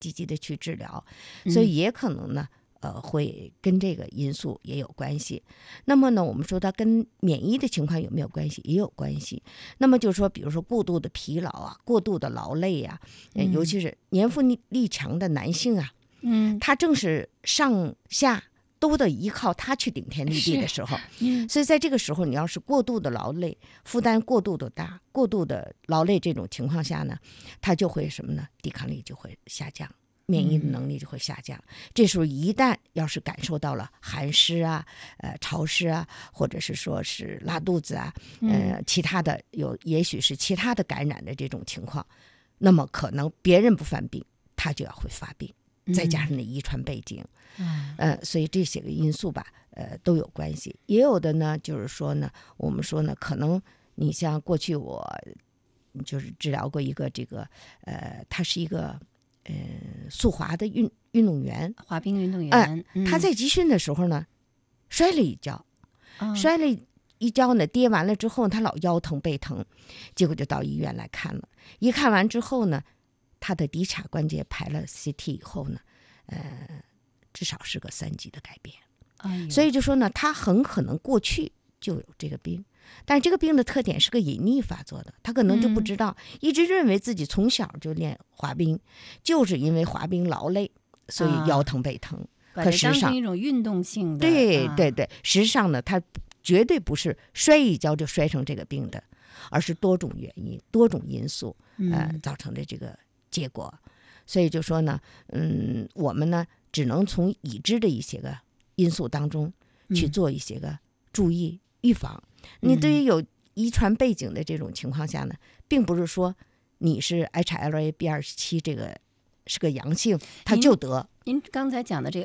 积极的去治疗，所以也可能呢会跟这个因素也有关系。那么呢，我们说它跟免疫的情况有没有关系？也有关系。那么就是说，比如说过度的疲劳啊，过度的劳累啊，尤其是年富力强的男性啊，他正是上下都得依靠他去顶天立地的时候，所以在这个时候，你要是过度的劳累，负担过度的大，过度的劳累这种情况下呢，他就会什么呢？抵抗力就会下降。免疫的能力就会下降，这时候一旦要是感受到了寒湿啊、潮湿啊，或者是说是拉肚子啊，其他的也许是其他的感染的这种情况，那么可能别人不犯病，他就要会发病，再加上那遗传背景，所以这些个因素吧，都有关系。也有的呢，就是说呢，我们说呢，可能你像过去我就是治疗过一个这个，他是一个。速滑的运动员， 滑冰运动员， 他在集训的时候呢，摔了一跤，呢，跌完了之后，他老腰疼背疼，结果就到医院来看了。一看完之后呢，他的骶髂关节排了 CT 以后呢，至少是个3级的改变。所以就说呢，他很可能过去就有这个病。但是这个病的特点是个隐匿发作的，他可能就不知道，一直认为自己从小就练滑冰，就是因为滑冰劳累，所以腰疼背疼。 可实际上当成一种运动性的， 对，实际上呢，他绝对不是摔一跤就摔成这个病的，而是多种原因、多种因素造成的这个结果。所以就说呢，我们呢只能从已知的一些个因素当中去做一些个注意预防。你对于有遗传背景的这种情况下呢，并不是说你是 HLA-B27 这个是个阳性，他就得。 您刚才讲的这个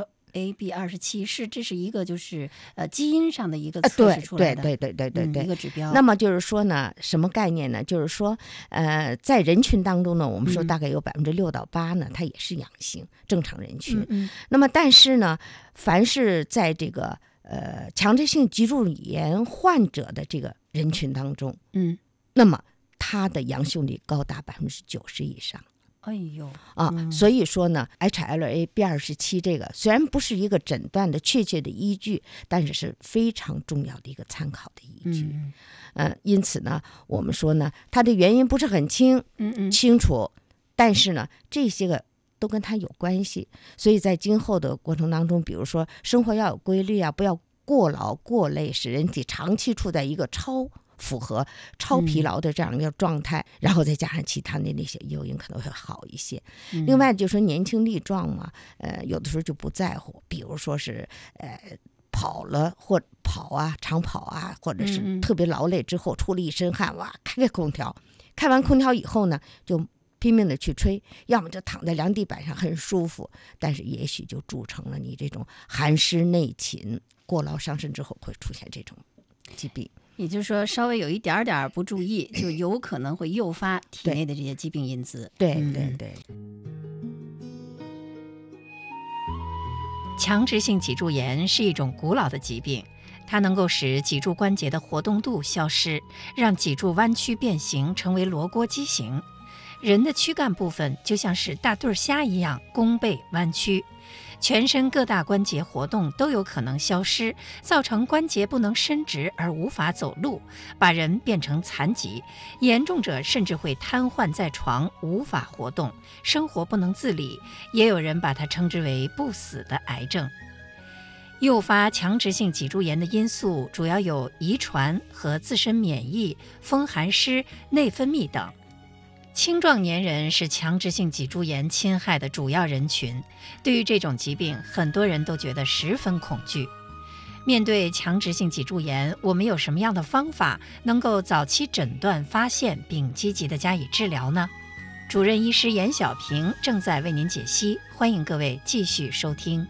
HLA-B27这是一个就是基因上的一个测试出来的， 对， 一个指标。 那么就是说呢，什么概念呢？就是说，在人群当中呢，我们说大概有6%到8%呢，它也是阳性，正常人群。那么但是呢，凡是在这个强直性脊柱炎患者的这个人群当中，那么它的阳性率高达90%以上。所以说呢 ，HLA-B27 这个虽然不是一个诊断的确切的依据，但是是非常重要的一个参考的依据。因此呢，我们说呢，它的原因不是很清楚，但是呢，这些个都跟它有关系。所以在今后的过程当中，比如说生活要有规律啊，不要过劳过累，使人体长期处在一个超疲劳的这样一个状态，然后再加上其他的那些诱因可能会好一些。另外就是说年轻力壮嘛，有的时候就不在乎，比如说是跑了或长跑啊，或者是特别劳累之后出了一身汗，哇，开空调，开完空调以后呢，就拼命的去吹，要么就躺在凉地板上很舒服，但是也许就铸成了你这种寒湿内侵、过劳伤身之后会出现这种疾病。 也就是说，稍微有一点点不注意，就有可能会诱发体内的这些疾病因子。 对。 强直性脊柱炎是一种古老的疾病，它能够使脊柱关节的活动度消失，让脊柱弯曲变形，成为罗锅畸形。人的躯干部分就像是大对虾一样弓背弯曲，全身各大关节活动都有可能消失，造成关节不能伸直而无法走路，把人变成残疾，严重者甚至会瘫痪在床，无法活动，生活不能自理，也有人把它称之为不死的癌症。诱发强直性脊柱炎的因素主要有遗传和自身免疫、风寒湿、内分泌等。青壮年人是强直性脊柱炎侵害的主要人群，对于这种疾病，很多人都觉得十分恐惧。面对强直性脊柱炎，我们有什么样的方法能够早期诊断发现并积极地加以治疗呢？主任医师严小平正在为您解析，欢迎各位继续收听。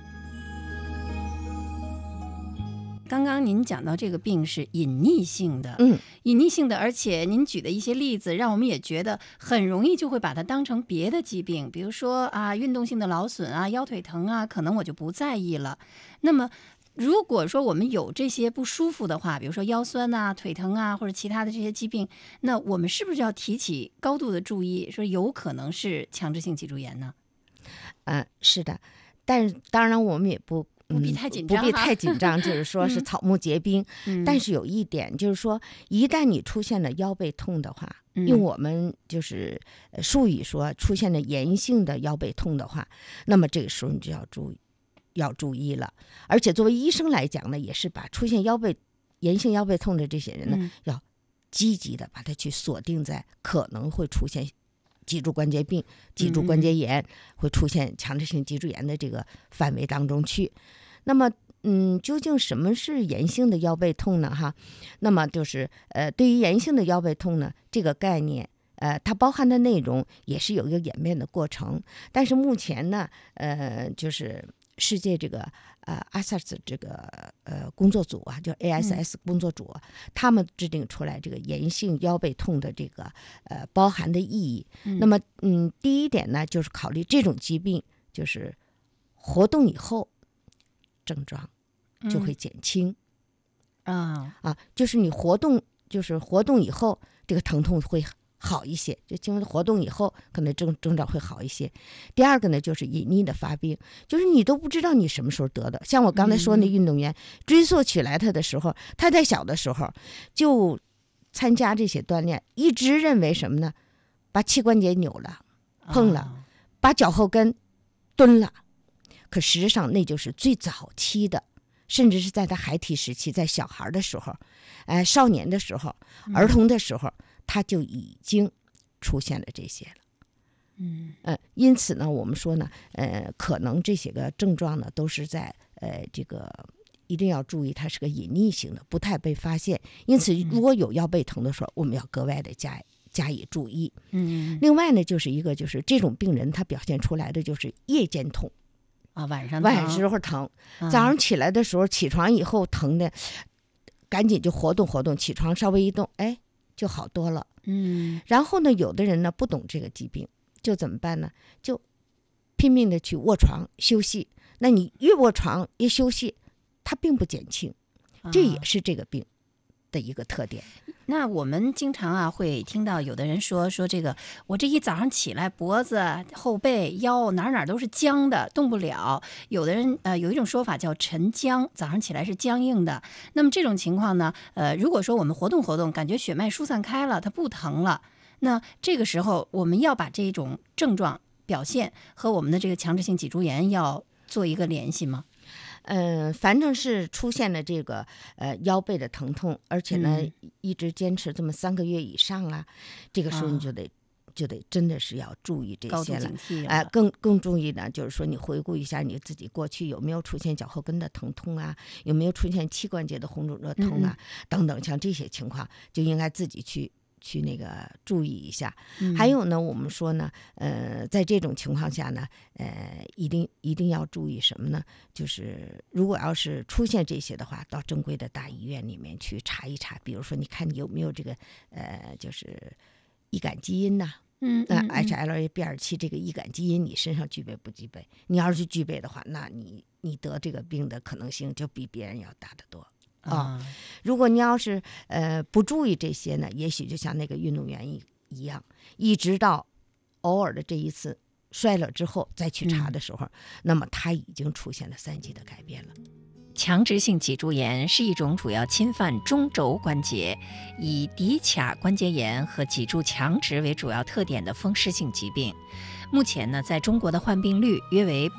刚刚您讲到这个病是隐匿性的，隐匿性的，而且您举的一些例子，让我们也觉得很容易就会把它当成别的疾病，比如说运动性的劳损啊，腰腿疼啊，可能我就不在意了。那么如果说我们有这些不舒服的话，比如说腰酸啊、腿疼啊，或者其他的这些疾病，那我们是不是要提起高度的注意，说有可能是强直性脊柱炎呢？ 是的，但是当然我们也不必太紧张， 不必太紧张，就是说是草木皆兵。但是有一点就是说，一旦你出现了腰背痛的话，用我们就是术语说出现了炎性的腰背痛的话，那么这个时候你就要注意了。而且作为医生来讲呢，也是把出现炎性腰背痛的这些人呢，要积极的把它去锁定在可能会出现脊柱关节病、脊柱关节炎，会出现强直性脊柱炎的这个范围当中去。那么究竟什么是炎性的腰背痛呢？那么就是对于炎性的腰背痛呢，这个概念它包含的内容也是有一个演变的过程。但是目前呢就是世界这个ASAS 这个工作组就 ASS 工作组，他们制定出来这个炎性腰背痛的这个包含的意义。那么第一点呢，就是考虑这种疾病就是活动以后症状就会减轻。就是你活动以后这个疼痛会好一些，就经过活动以后可能症状会好一些。第二个呢，就是隐匿的发病，就是你都不知道你什么时候得的。像我刚才说那运动员，追溯起来他的时候，他在小的时候就参加这些锻炼，一直认为什么呢？把膝关节扭了，碰了，把脚后跟蹲了。可实际上那就是最早期的，甚至是在他孩提时期，在小孩的时候，少年的时候，儿童的时候，他就已经出现了这些了。因此呢，我们说呢，可能这些个症状呢，都是在这个一定要注意，它是个隐匿性的，不太被发现。因此，如果有腰背疼的时候，我们要格外的加以注意。另外呢，就是这种病人他表现出来的就是夜间痛。晚上时候疼，早上起来的时候，起床以后疼的，赶紧就活动活动，起床稍微一动，就好多了。然后呢，有的人呢不懂这个疾病，就怎么办呢？就拼命的去卧床休息。那你越卧床越休息，它并不减轻，这也是这个病的一个特点。 那我们经常会听到有的人说这个，我这一早上起来，脖子、后背、腰哪都是僵的，动不了。有的人有一种说法叫沉僵，早上起来是僵硬的。那么这种情况呢，如果说我们活动活动，感觉血脉疏散开了，它不疼了，那这个时候我们要把这种症状表现和我们的这个强直性脊柱炎要做一个联系吗？ 反正是出现了这个腰背的疼痛，而且呢一直坚持这么3个月以上了，这个时候你就得真的是要注意这些了。更注意呢，就是说你回顾一下你自己过去有没有出现脚后跟的疼痛啊，有没有出现膝关节的红肿热痛啊，等等，像这些情况就应该自己去那个注意一下。还有呢，我们说呢，在这种情况下呢，一定要注意什么呢？就是如果要是出现这些的话，到正规的大医院里面去查一查，比如说你看你有没有这个就是易感基因呐。HLA-B27这个易感基因你身上具备不具备？你要是具备的话，那你得这个病的可能性就比别人要大得多。如果你要是不注意这些呢，也许就像那个运动员一样，一直到偶尔的这一次摔了之后再去查的时候，那么他已经出现了3级的改变了。 强直性脊柱炎是一种主要侵犯中轴关节，以骶髂关节炎和脊柱强直为主要特点的风湿性疾病。目前呢，在中国的患病率约为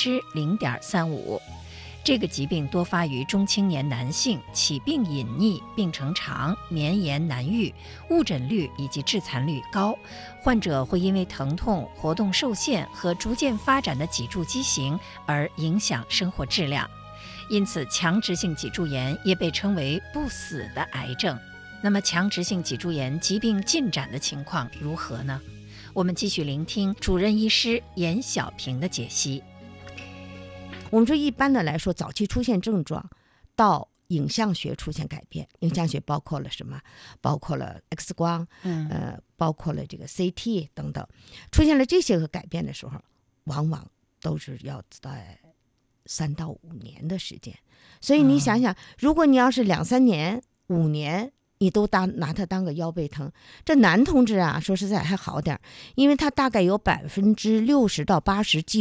0.35%。这个疾病多发于中青年男性，起病隐匿，病程长，绵延难愈，误诊率以及致残率高。患者会因为疼痛、活动受限和逐渐发展的脊柱畸形而影响生活质量。因此，强直性脊柱炎也被称为不死的癌症。那么，强直性脊柱炎疾病进展的情况如何呢？我们继续聆听主任医师严小平的解析。 我们说一般的来说，早期出现症状到影像学出现改变，影像学包括了什么？包括了 X 光，包括了这个 CT 等等。出现了这些个改变的时候，往往都是要在3到5年的时间。所以你想想，如果你要是2、3年、5年，你都拿它当个腰背疼，这男同志说实在还好点，因为他大概有60%到80%